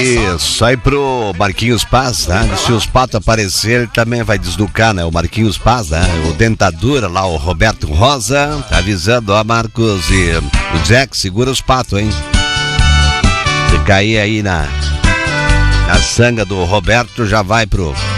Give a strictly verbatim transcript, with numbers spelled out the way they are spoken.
Isso, aí pro Marquinhos Paz, né? Se os patos aparecer, ele também vai desnucar, né? O Marquinhos Paz, né? O Dentadura lá, o Roberto Rosa, tá avisando, ó, Marcos, e o Jack, segura os patos, hein? Se cair aí na, na sanga do Roberto, já vai pro...